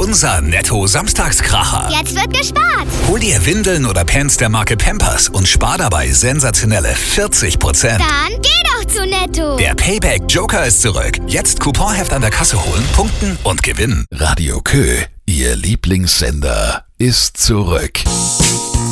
Unser Netto-Samstagskracher. Jetzt wird gespart. Hol dir Windeln oder Pants der Marke Pampers und spar dabei sensationelle 40%. Dann geh doch zu Netto. Der Payback Joker ist zurück. Jetzt Couponheft an der Kasse holen, punkten und gewinnen. Radio Kö, Ihr Lieblingssender, ist zurück.